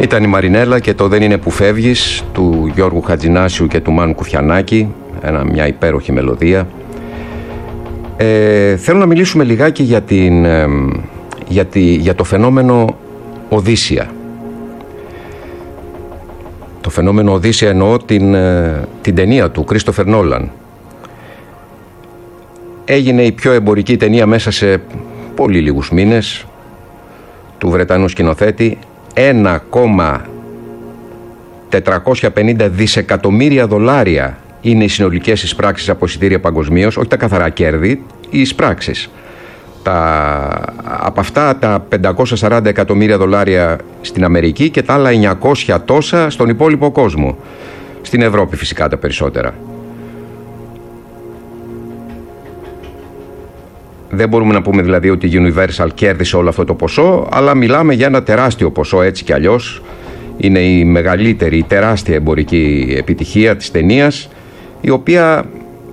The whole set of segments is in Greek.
Ήταν η Μαρινέλα και το «Δεν είναι που φεύγεις» του Γιώργου Χατζηνάσιου και του Μάνου Κουφιανάκη, μια υπέροχη μελωδία. Θέλω να μιλήσουμε λιγάκι για το φαινόμενο Οδύσσια. Το φαινόμενο Οδύσσια εννοώ την ταινία του Κρίστοφερ Νόλαν. Έγινε η πιο εμπορική ταινία μέσα σε πολύ λίγους μήνες του Βρετανού σκηνοθέτη. 1,450 δισεκατομμύρια δολάρια είναι οι συνολικές εισπράξεις από εισιτήρια παγκοσμίως, όχι τα καθαρά κέρδη, οι εισπράξεις. Από αυτά τα 540 εκατομμύρια δολάρια στην Αμερική και τα άλλα 900 τόσα στον υπόλοιπο κόσμο. Στην Ευρώπη φυσικά τα περισσότερα. Δεν μπορούμε να πούμε δηλαδή ότι η Universal κέρδισε όλο αυτό το ποσό, αλλά μιλάμε για ένα τεράστιο ποσό έτσι κι αλλιώς. Είναι η μεγαλύτερη, η τεράστια εμπορική επιτυχία της ταινίας, η οποία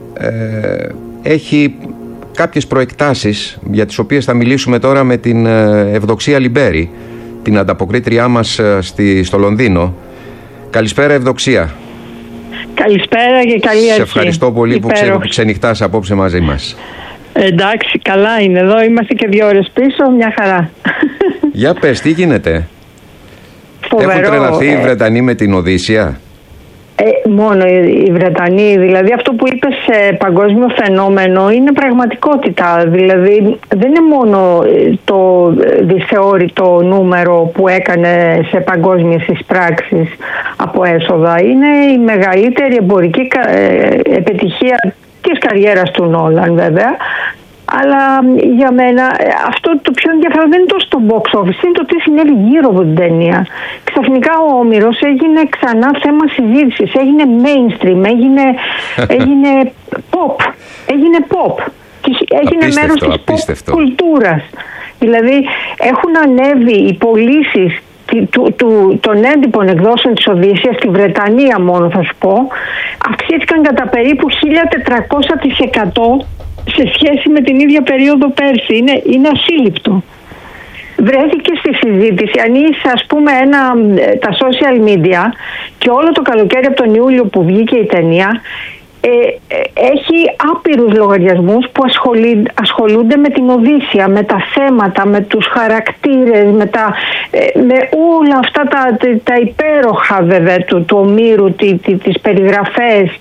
έχει κάποιες προεκτάσεις για τις οποίες θα μιλήσουμε τώρα με την Ευδοξία Λιμπέρη, την ανταποκρίτριά μας στο Λονδίνο. Καλησπέρα Ευδοξία. Καλησπέρα και καλή αρχή. Σε ευχαριστώ πολύ που ξενυχτάς απόψε μαζί μας. Εντάξει, καλά είναι εδώ, είμαστε και 2 ώρες πίσω, μια χαρά. Για πες, τι γίνεται? Φοβερό, έχουν τρελαθεί οι Βρετανοί με την Οδύσσια? Μόνο οι Βρετανοί, δηλαδή αυτό που είπες παγκόσμιο φαινόμενο είναι πραγματικότητα. Δηλαδή δεν είναι μόνο το δυσθεώρητο νούμερο που έκανε σε παγκόσμιες εισπράξεις από έσοδα. Είναι η μεγαλύτερη εμπορική επιτυχία της καριέρας του Νόλαν βέβαια. Αλλά για μένα αυτό το πιο ενδιαφέρον δεν είναι τόσο το box office, είναι το τι συνέβη γύρω από την ταινία. Ξαφνικά ο Όμηρος έγινε ξανά θέμα συζήτησης, έγινε mainstream, έγινε pop, έγινε μέρος της pop κουλτούρας. Δηλαδή έχουν ανέβει οι πωλήσεις των έντυπων εκδόσεων της Οδύσσιας στη Βρετανία μόνο θα σου πω, αυξήθηκαν κατά περίπου 1400% σε σχέση με την ίδια περίοδο πέρσι. Είναι ασύλληπτο. Βρέθηκε στη συζήτηση, ανοίγεις ας πούμε τα social media και όλο το καλοκαίρι από τον Ιούλιο που βγήκε η ταινία έχει άπειρους λογαριασμούς που ασχολούνται με την Οδύσσια, με τα θέματα, με τους χαρακτήρες, με όλα αυτά τα υπέροχα βέβαια του Ομήρου, τις περιγραφές.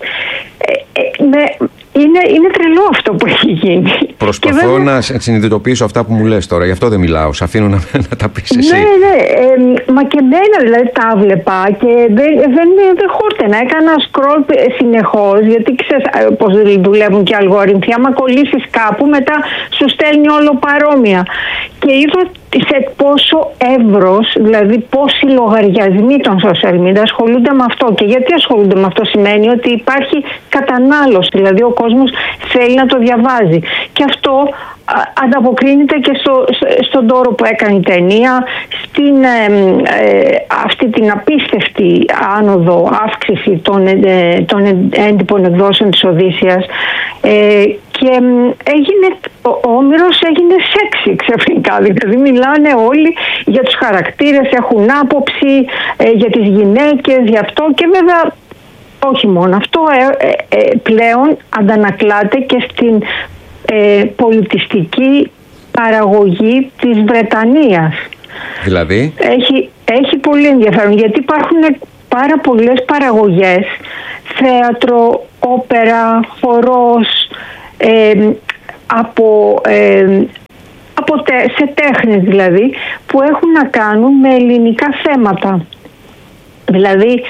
Είναι τρελό αυτό που έχει γίνει. Προσπαθώ να συνειδητοποιήσω αυτά που μου λες τώρα, γι' αυτό δεν μιλάω. Σ' αφήνω να τα πεις εσύ. Ναι. Μα και εμένα δηλαδή τα βλέπα και δεν χόρτενα. Έκανα scroll συνεχώς, γιατί ξέρεις πώς δουλεύουν και οι αλγόριθμοι. Άμα κολλήσεις κάπου, μετά σου στέλνει όλο παρόμοια. Και είδα σε πόσο εύρος, δηλαδή πόσοι λογαριασμοί των social media ασχολούνται με αυτό. Και γιατί ασχολούνται με αυτό? Σημαίνει ότι υπάρχει κατανάλωση, δηλαδή ο κόσμος θέλει να το διαβάζει. Και αυτό ανταποκρίνεται και στον τόρο που έκανε η ταινία, στην αυτή την απίστευτη άνοδο αύξηση των έντυπων εκδόσεων της Οδύσσιας, και ο Όμηρος έγινε σεξι ξαφνικά. Δηλαδή μιλάνε όλοι για τους χαρακτήρες, έχουν άποψη για τις γυναίκες, για αυτό, και βέβαια όχι μόνο αυτό, πλέον αντανακλάται και στην πολιτιστική παραγωγή της Βρετανίας. Δηλαδή? Έχει πολύ ενδιαφέρον, γιατί υπάρχουν πάρα πολλές παραγωγές, θέατρο, όπερα, χορός, σε τέχνες δηλαδή, που έχουν να κάνουν με ελληνικά θέματα. Δηλαδή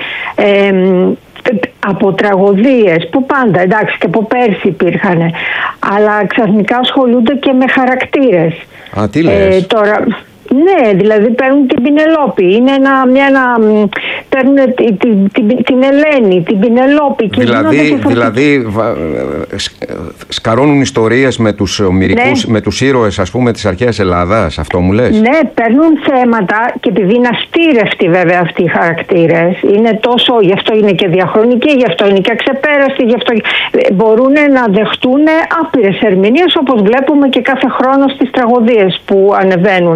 από τραγωδίες που πάντα, εντάξει, και από πέρσι υπήρχαν, αλλά ξαφνικά ασχολούνται και με χαρακτήρες. Τι λες? Τώρα, ναι, δηλαδή παίρνουν την Πινελόπη, είναι παίρνουν την Ελένη, την Πινελόπη. Δηλαδή σκαρώνουν ιστορίες με τους ομηρικούς, ναι, με τους ήρωες ας πούμε της αρχαίας Ελλάδας, αυτό μου λες? Ναι, παίρνουν θέματα, και επειδή είναι αστήρευτοι βέβαια αυτοί οι χαρακτήρες, είναι τόσο, γι' αυτό είναι και διαχρονικοί, γι' αυτό είναι και αξεπέραστοι, γι' αυτό μπορούν να δεχτούν άπειρες ερμηνείες, όπως βλέπουμε και κάθε χρόνο στις τραγωδίες που ανεβαίνουν.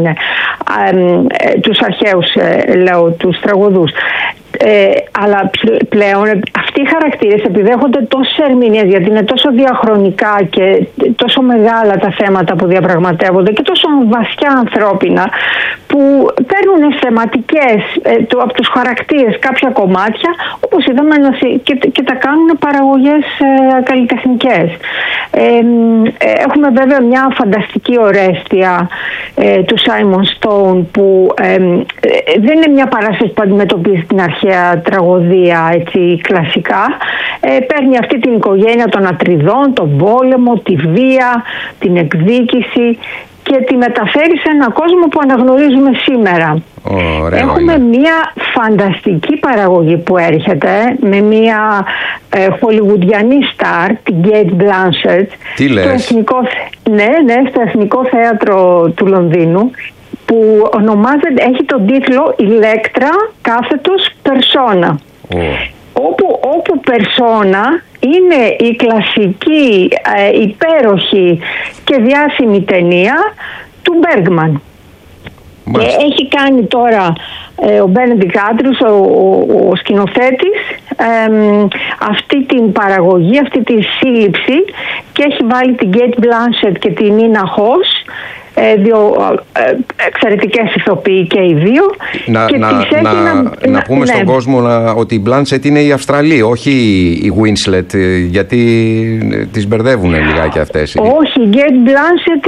τους αρχαίους, λέω, τους τραγωδούς. Αλλά πλέον αυτοί οι χαρακτήρες επιδέχονται τόσες ερμηνείες, γιατί είναι τόσο διαχρονικά και τόσο μεγάλα τα θέματα που διαπραγματεύονται και τόσο βαθιά ανθρώπινα, που παίρνουν θεματικές από τους χαρακτήρες κάποια κομμάτια, όπως είδαμε, και τα κάνουν παραγωγές καλλιτεχνικές. Έχουμε βέβαια μια φανταστική Ορέστια του Σάιμον Στόουν, που δεν είναι μια παράσταση που αντιμετωπίζει την αρχαία τραγωδία έτσι κλασικά. Παίρνει αυτή την οικογένεια των Ατριδών, τον πόλεμο, τη βία, την εκδίκηση, και τη μεταφέρει σε έναν κόσμο που αναγνωρίζουμε σήμερα. Έχουμε μια φανταστική παραγωγή που έρχεται με μια χολιγουντιανή στάρ, την Kate Blanchett. Τι λες? Στο Εθνικό Θέατρο του Λονδίνου, που έχει τον τίτλο «Ηλέκτρα κάθετος Περσόνα». Όπου Περσόνα είναι η κλασική, υπέροχη και διάσημη ταινία του Μπέργκμαν. Έχει κάνει τώρα ο Μπένεντικτ Άντριους, ο σκηνοθέτης, αυτή την παραγωγή, αυτή τη σύλληψη, και έχει βάλει την Kate Blanchett και την Nina Hoss, δύο εξαιρετικές ηθοποιοί και οι δύο. Να πούμε στον κόσμο ότι η Blanchett είναι η Αυστραλή, όχι η Winslet, γιατί τις μπερδεύουν λιγάκι αυτές. Όχι, η Kate Blanchett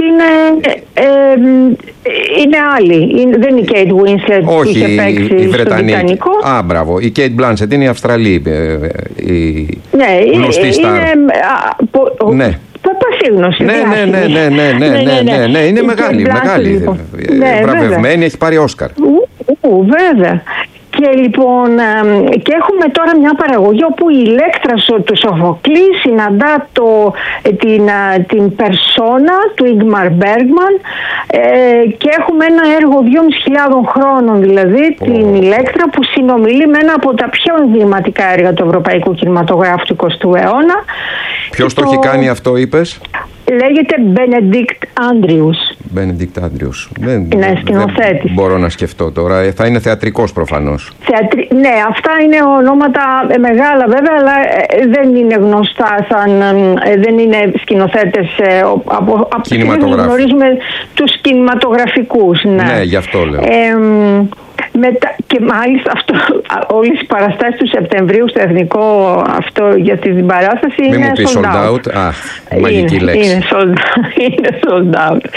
είναι άλλη. Δεν είναι η Kate Winslet που είχε παίξει στο Τιτανικό. Μπράβο. Η Kate Blanchett είναι η Αυστραλή, η γνωστή στάρ. Ναι. Πασίγνωση. Ναι, είναι μεγάλη. Βραβευμένη, έχει πάρει Όσκαρ. Βέβαια. Και λοιπόν, και έχουμε τώρα μια παραγωγή όπου η Ηλέκτρα του Σοφοκλή συναντά την περσόνα του Ingmar Bergman, και έχουμε ένα έργο 2.500 χρόνων, δηλαδή την Ηλέκτρα, που συνομιλεί με ένα από τα πιο εμβληματικά έργα του ευρωπαϊκού κινηματογράφου του 20ου αιώνα. Ποιος το έχει κάνει αυτό, είπες? Λέγεται Benedict Andrews. Benedict Andrews. Είναι σκηνοθέτης. Δεν μπορώ να σκεφτώ τώρα. Θα είναι θεατρικός προφανώς. Ναι, αυτά είναι ονόματα μεγάλα βέβαια, αλλά δεν είναι γνωστά δεν είναι σκηνοθέτες από γνωρίζουμε τους κινηματογραφικούς. Ναι, γι' αυτό λέω. Και μάλιστα όλες οι παραστάσεις του Σεπτεμβρίου στο Εθνικό αυτό για την παράσταση είναι sold out. Μαγική λέξη. Είναι sold out.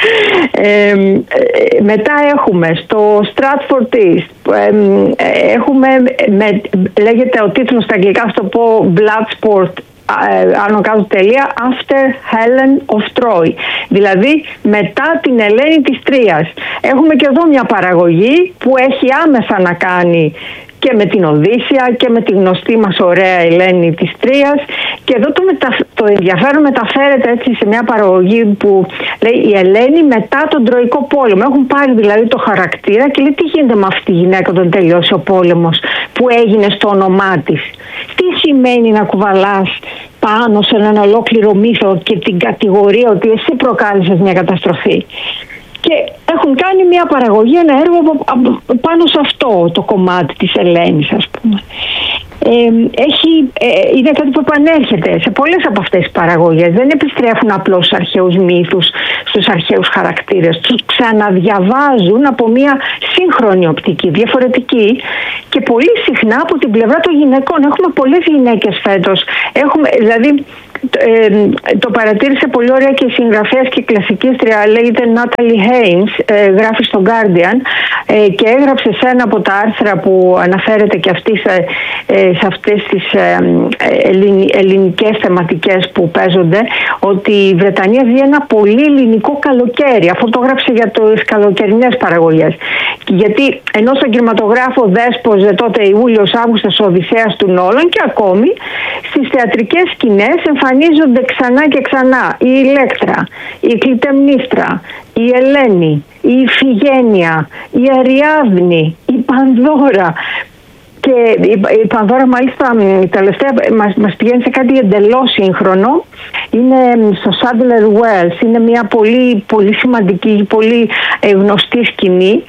Μετά έχουμε στο Stratford East, λέγεται ο τίτλος στα αγγλικά, θα το πω Bloodsport, άνω κάτω τελεία, After Helen of Troy, δηλαδή μετά την Ελένη της Τρίας. Έχουμε και εδώ μια παραγωγή που έχει άμεσα να κάνει και με την Οδύσσεια και με τη γνωστή μας ωραία Ελένη της Τρίας, και εδώ το ενδιαφέρον μεταφέρεται έτσι σε μια παραγωγή που λέει η Ελένη μετά τον Τροϊκό πόλεμο. Έχουν πάρει δηλαδή το χαρακτήρα και λέει τι γίνεται με αυτή τη γυναίκα όταν τελειώσει ο πόλεμος που έγινε στο όνομά της. Τι σημαίνει να κουβαλάς πάνω σε έναν ολόκληρο μύθο και την κατηγορία ότι εσύ προκάλεσες μια καταστροφή. Και έχουν κάνει μια παραγωγή, ένα έργο πάνω σε αυτό το κομμάτι της Ελένης, ας πούμε. Είναι κάτι που επανέρχεται σε πολλές από αυτές τις παραγωγές. Δεν επιστρέφουν απλώς στους αρχαίους μύθους, στους αρχαίους χαρακτήρες. Τους ξαναδιαβάζουν από μια σύγχρονη οπτική, διαφορετική, και πολύ συχνά από την πλευρά των γυναικών. Έχουμε πολλές γυναίκες φέτος. Δηλαδή, το παρατήρησε πολύ ωραία και η συγγραφέας και η κλασικίστρια, λέγεται Natalie Haynes, γράφει στο Guardian, και έγραψε σε ένα από τα άρθρα που αναφέρεται και αυτή σε αυτές τις ελληνικές θεματικές που παίζονται, ότι η Βρετανία ζει ένα πολύ ελληνικό καλοκαίρι. Αυτό το έγραψε για τις καλοκαιρινές παραγωγές. Γιατί ενώ στον κινηματογράφο δέσποζε τότε Ιούλιος Αύγουστος ο Οδυσσέας του Νόλαν, και ακόμη στις θεατρικές σκηνές εμφανίζονται ξανά και ξανά η Ηλέκτρα, η Κλιτεμνίστρα, η Ελένη, η Ιφηγένεια, η Αριάδνη, η Πανδώρα. Και η Πανδώρα μάλιστα τελευταία μας πηγαίνει σε κάτι εντελώς σύγχρονο. είναι στο Sadler Wells, είναι μια πολύ, πολύ σημαντική, πολύ γνωστή σκηνή,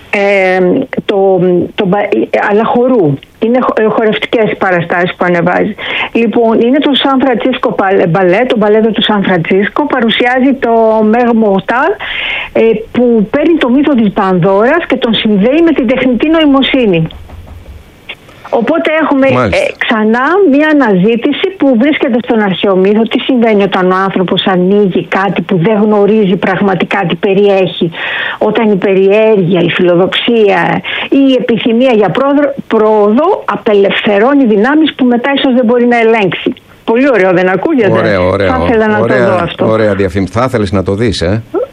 αλλά χορού. Είναι χορευτικές παραστάσεις που ανεβάζει. Λοιπόν, είναι το Σαν Φραντσίσκο Μπαλέ, το μπαλέτο του Σαν Φραντσίσκο. Παρουσιάζει το Μεγ Μορτάλ, που παίρνει το μύθο της Πανδώρας και τον συνδέει με την τεχνητή νοημοσύνη. Οπότε έχουμε ξανά μια αναζήτηση που βρίσκεται στον αρχαίο μύθο. Τι συμβαίνει όταν ο άνθρωπος ανοίγει κάτι που δεν γνωρίζει πραγματικά τι περιέχει, όταν η περιέργεια, η φιλοδοξία ή η επιθυμία για πρόοδο απελευθερώνει δυνάμεις που μετά ίσως δεν μπορεί να ελέγξει. Πολύ ωραίο, δεν ακούγεται? Θα ήθελα να το δω αυτό. Ωραία διαφήμιση. Θα ήθελες να το δεις,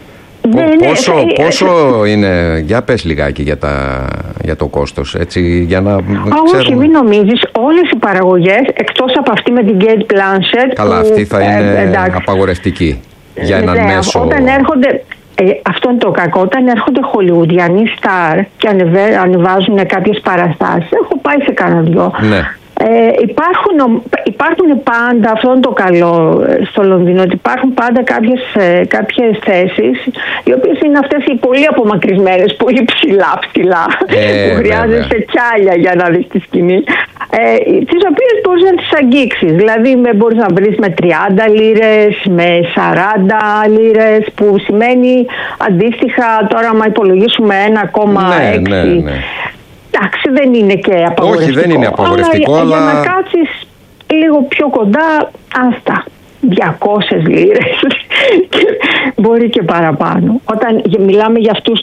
Πόσο είναι, για πες λιγάκι για το κόστος, έτσι, για να ξέρουμε. Όχι, μην νομίζεις, όλες οι παραγωγές, εκτός από αυτή με την Kate Blanchett. Καλά, αυτή θα είναι απαγορευτική για έναν μέσο. Όταν έρχονται, αυτό είναι το κακό, όταν έρχονται χολιουδιανοί στάρ και ανεβάζουν κάποιες παραστάσεις, έχω πάει σε κανένα δυο. Ναι. Υπάρχουν πάντα, αυτό είναι το καλό στο Λονδίνο, ότι υπάρχουν πάντα κάποιες θέσεις, οι οποίες είναι αυτές οι πολύ απομακρυσμένες, πολύ ψηλά που χρειάζεσαι τσάλια για να δεις τη σκηνή, τις οποίες μπορείς να τις αγγίξεις. Δηλαδή μπορείς να βρεις με 30 λίρες, με 40 λίρες, που σημαίνει αντίστοιχα, τώρα άμα υπολογίσουμε 1,6. Ναι. Εντάξει, δεν είναι και απαγορευτικό. Όχι, δεν είναι απαγορευτικό, αλλά για να κάτσεις λίγο πιο κοντά, άστα, 200 λίρες, μπορεί και παραπάνω. Όταν μιλάμε για αυτούς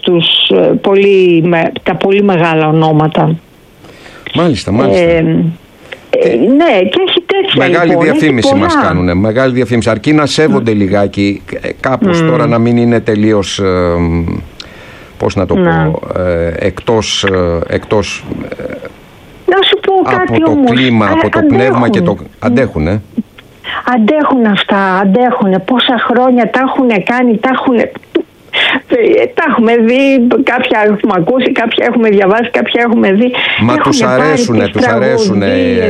τα πολύ μεγάλα ονόματα. Μάλιστα. Ναι, και έχει τέτοια. Μεγάλη διαφήμιση μας κάνουνε. Μεγάλη διαφήμιση. Αρκεί να σέβονται λιγάκι κάπως τώρα, να μην είναι τελείως... πώς να το πω, εκτός να σου πω κάτι από το όμως, κλίμα, από το πνεύμα και το... Αντέχουνε. Αντέχουν αυτά, πόσα χρόνια τα έχουν κάνει, τα έχουμε δει, κάποια έχουμε ακούσει, κάποια έχουμε διαβάσει, κάποια έχουμε δει. Μα τους αρέσουνε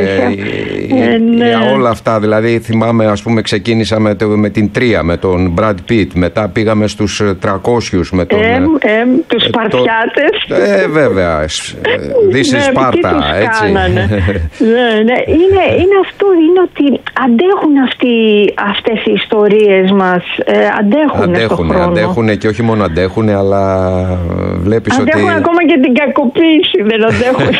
για όλα αυτά. Δηλαδή θυμάμαι, ας πούμε, ξεκίνησα με την 3, με τον Brad Pitt, μετά πήγαμε στους 300 με τον... τους Σπαρτιάτες. Βέβαια, Δύση Σπάρτα, έτσι. Είναι αυτό, είναι ότι αντέχουν αυτές οι ιστορίες μας, αντέχουν και όχι μόνο αντέχουν, αλλά βλέπεις ότι... Αντέχουν ακόμα και την κακοποίηση, δεν αντέχουν.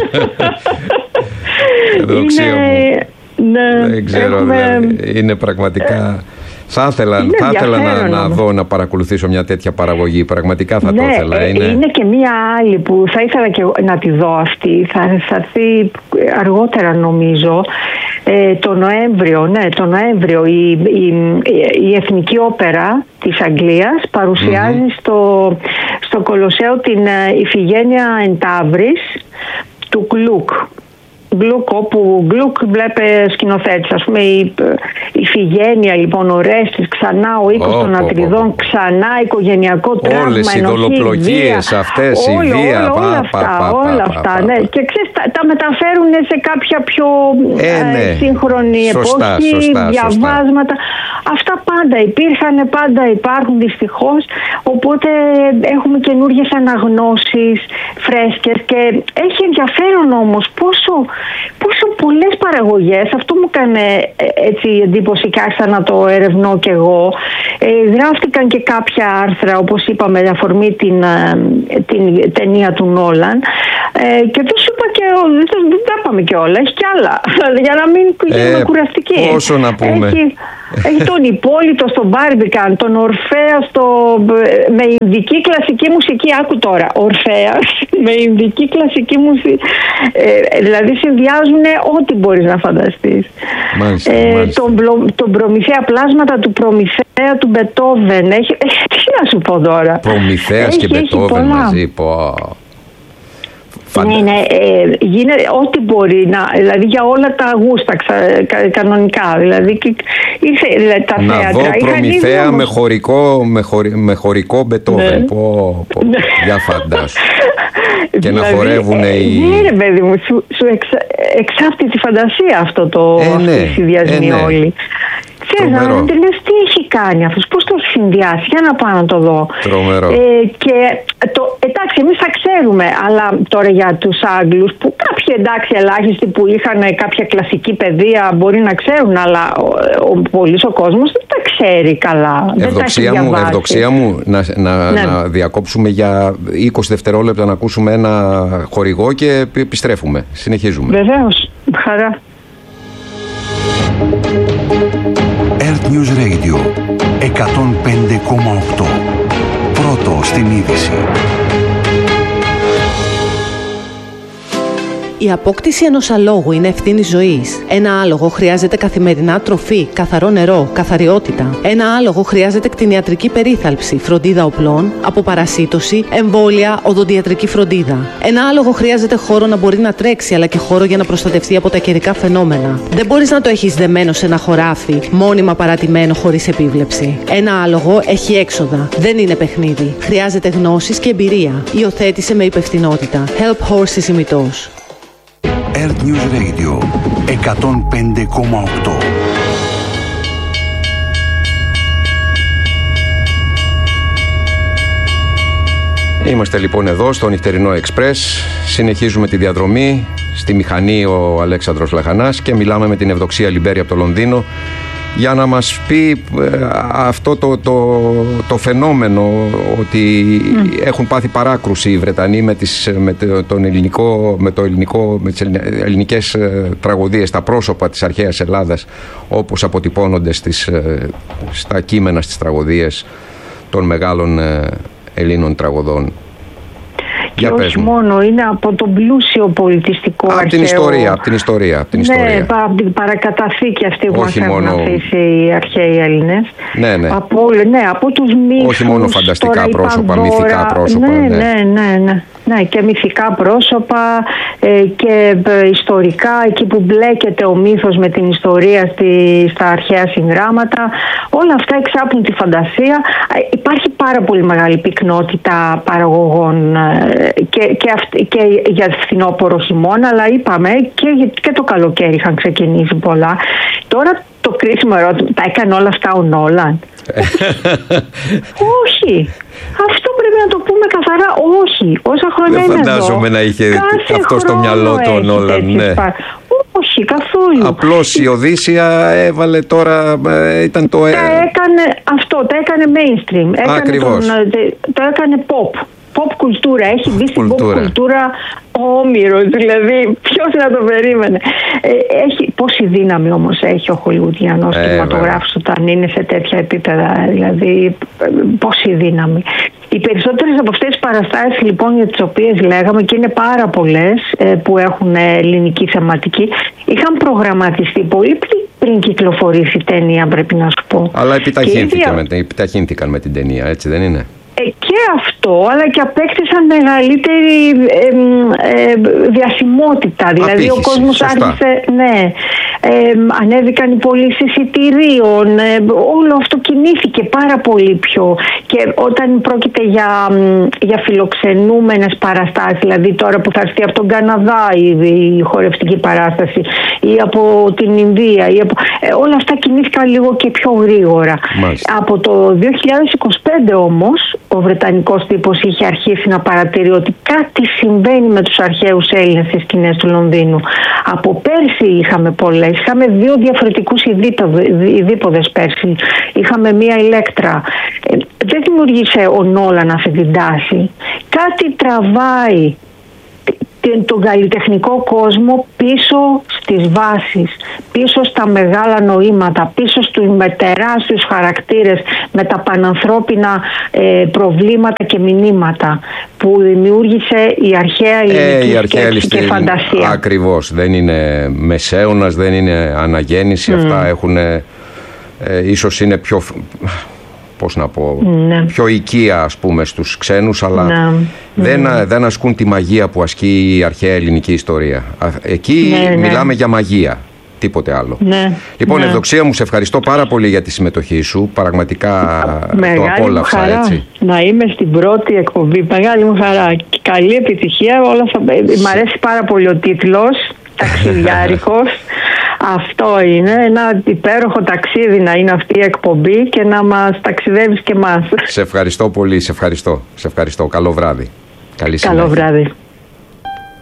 Δεν ξέρω, δηλαδή, είναι πραγματικά... Θα ήθελα να δω, να παρακολουθήσω μια τέτοια παραγωγή. Πραγματικά θα το ήθελα. Είναι και μια άλλη που θα ήθελα και να τη δω αυτή. Θα έρθει αργότερα, νομίζω. Το Νοέμβριο η Εθνική Όπερα της Αγγλίας παρουσιάζει στο Κολοσσέο την Ιφηγένεια Ενταύρης του Γκλουκ. Όπου Γκλουκ βλέπε σκηνοθέτης, ας πούμε, η Ιφηγένεια, λοιπόν, ο Ρέστης, ξανά ο οίκος των Ατριδών, ξανά οικογενειακό τραύμα, όλες οι δολοπλοκίες αυτές, η βία, όλα αυτά, ναι. Και ξέρεις, τα μεταφέρουν σε κάποια πιο σύγχρονη εποχή, διαβάσματα. Αυτά πάντα υπήρχαν, πάντα υπάρχουν δυστυχώς, οπότε έχουμε καινούργιες αναγνώσεις φρέσκες και έχει ενδιαφέρον όμως πόσο πολλές παραγωγές, αυτό μου έκανε έτσι εντύπωση και άρχισα να το ερευνώ κι εγώ. Γράφτηκαν και κάποια άρθρα, όπως είπαμε, με αφορμή την ταινία του Νόλαν, και δεν σου είπα και δεν τα είπαμε και όλα, έχει κι άλλα, για να μην γίνουμε κουραστικοί. Πόσο να πούμε. Έχει τον Υπόλοιπο στο Μπάρμπικαν, τον Ορφέα με ινδική κλασική μουσική. Άκου τώρα, Ορφέας με ινδική κλασική μουσική. Δηλαδή συνδυάζουν ό,τι μπορείς να φανταστείς. Μάλιστα. Τον Προμηθέα, πλάσματα του Προμηθέα του Μπετόβεν. Τι να σου πω τώρα. Προμηθέας και Μπετόβεν μαζί, γίνεται ό,τι μπορεί, δηλαδή για όλα τα γούστα κανονικά. Δηλαδή τα να θέατρα. δω Προμηθέα με χωρικό Μπετόβεν. Για φαντάσου. Και να χορεύουν οι... Ναι, ρε παιδί μου, σου εξάπτει τη φαντασία αυτό οι συνδυασμοί όλοι. Ξέρεις, να λες τι έχει κάνει αυτός, πώς το έχει συνδυάσει, για να πάω να το δω. Τρομερό. Εντάξει, εμείς θα ξέρουμε, αλλά τώρα για τους Άγγλους, που κάποιοι εντάξει ελάχιστοι που είχαν κάποια κλασική παιδεία μπορεί να ξέρουν, αλλά ο κόσμος δεν τα ξέρει καλά. Ευδοξία μου, να διακόψουμε για 20 δευτερόλεπτα να ακούσουμε ένα χορηγό και επιστρέφουμε. Συνεχίζουμε. Βεβαίως, χαρά. Earth News Radio 105,8. Πρώτο στην είδηση. Η απόκτηση ενός αλόγου είναι ευθύνη ζωής. Ένα άλογο χρειάζεται καθημερινά τροφή, καθαρό νερό, καθαριότητα. Ένα άλογο χρειάζεται κτηνιατρική περίθαλψη, φροντίδα οπλών, αποπαρασίτωση, εμβόλια, οδοντιατρική φροντίδα. Ένα άλογο χρειάζεται χώρο να μπορεί να τρέξει, αλλά και χώρο για να προστατευτεί από τα καιρικά φαινόμενα. Δεν μπορείς να το έχεις δεμένο σε ένα χωράφι, μόνιμα παρατημένο χωρίς επίβλεψη. Ένα άλογο έχει έξοδα. Δεν είναι παιχνίδι. Χρειάζεται γνώσεις και εμπειρία. Υιοθέτησε με υπευθυνότητα. Help Horses ημιτός. Earth News Radio 105,8. Είμαστε λοιπόν εδώ στο νυχτερινό Εξπρές. Συνεχίζουμε τη διαδρομή. Στη μηχανή ο Αλέξανδρος Λαχανάς και μιλάμε με την Ευδοξία Λιμπέρη από το Λονδίνο για να μας πει αυτό το φαινόμενο ότι έχουν πάθει παράκρουση οι Βρετανοί με τις ελληνικές τραγωδίες, τα πρόσωπα της αρχαίας Ελλάδας όπως αποτυπώνονται στα κείμενα στις των μεγάλων Ελλήνων τραγωδών. Και όχι μόνο, είναι από τον πλούσιο πολιτιστικό αρχαίο. Από την ιστορία. Ναι, από την παρακαταθήκη αυτή που μας έχουν αφήσει οι αρχαίοι Έλληνες. Ναι. Από τους μύθους. Όχι μόνο φανταστικά πρόσωπα, μυθικά πρόσωπα. Ναι, και μυθικά πρόσωπα και ιστορικά, εκεί που μπλέκεται ο μύθος με την ιστορία στα αρχαία συγγράμματα. Όλα αυτά εξάπτουν τη φαντασία. Υπάρχει πάρα πολύ μεγάλη πυκνότητα παραγωγών και για φθινόπωρο χειμώνα, αλλά είπαμε και το καλοκαίρι είχαν ξεκινήσει πολλά. Τώρα το κρίσιμο ερώτημα, τα έκανε όλα αυτά ο Νόλαν? Όχι. Αυτό πρέπει να το πούμε καθαρά, όχι. Όσα χρόνια είναι εδώ. Δεν φαντάζομαι να είχε αυτό στο μυαλό του ο Νόλαν. Ναι. Όχι, καθόλου. Απλώς η Οδύσσεια έβαλε τώρα, ήταν το... Τα έκανε mainstream. Ακριβώς. Το έκανε pop. Pop κουλτούρα, έχει μπει στην pop κουλτούρα ο Όμηρος, δηλαδή ποιος να το περίμενε. Πόση δύναμη όμως έχει ο χολιουδιανός κινηματογράφος όταν είναι σε τέτοια επίπεδα, δηλαδή πόση δύναμη. Οι περισσότερες από αυτές τις παραστάσεις λοιπόν για τις οποίες λέγαμε, και είναι πάρα πολλές που έχουν ελληνική θεματική, είχαν προγραμματιστεί πολύ πριν κυκλοφορήσει η ταινία, πρέπει να σου πω. Αλλά επιταχύνθηκαν με την ταινία, έτσι δεν είναι? Και αυτό, αλλά και απέκτησαν μεγαλύτερη διασημότητα. Δηλαδή ο κόσμος άρχισε, ανέβηκαν οι πωλήσεις εισιτηρίων, όλο αυτό κινήθηκε πάρα πολύ πιο. Και όταν πρόκειται για φιλοξενούμενες παραστάσεις, δηλαδή τώρα που θα έρθει από τον Καναδά η χορευτική παράσταση ή από την Ινδία, όλα αυτά κινήθηκαν λίγο και πιο γρήγορα. Μάλιστα. Από το 2025 όμως ο Βρετανικός τύπος είχε αρχίσει να παρατηρεί ότι κάτι συμβαίνει με τους αρχαίους Έλληνες στις σκηνές του Λονδίνου. Από πέρσι είχαμε πολλές. Είχαμε 2 διαφορετικούς ειδίποδες πέρσι. Είχαμε μία Ηλέκτρα. Δεν δημιουργήσε ο Νόλαν αυτή την τάση. Κάτι τραβάει τον καλλιτεχνικό κόσμο πίσω στις βάσεις, πίσω στα μεγάλα νοήματα, πίσω στους τεράστιους χαρακτήρες με τα πανανθρώπινα προβλήματα και μηνύματα που δημιούργησε η αρχαία ελληνική σκέψη και φαντασία. Ακριβώς, δεν είναι μεσαίωνας, δεν είναι αναγέννηση, αυτά έχουν, ίσως είναι πιο... πώς να πω, πιο οικία ας πούμε στους ξένους, αλλά δεν ασκούν τη μαγεία που ασκεί η αρχαία ελληνική ιστορία. Εκεί μιλάμε για μαγεία, τίποτε άλλο. Λοιπόν, Ευδοξία μου, σε ευχαριστώ πάρα πολύ για τη συμμετοχή σου. Πραγματικά το απόλαυσα, χαρά, έτσι. Να είμαι στην πρώτη εκπομπή. Μεγάλη μου χαρά. Καλή επιτυχία. Μ' αρέσει πάρα πολύ ο τίτλος, ταξιδιάρικος. Αυτό είναι ένα υπέροχο ταξίδι να είναι αυτή η εκπομπή και να μας ταξιδεύεις και εμάς. Σε ευχαριστώ πολύ, σε ευχαριστώ. Καλό βράδυ. Καλή συνέχεια. Καλό βράδυ.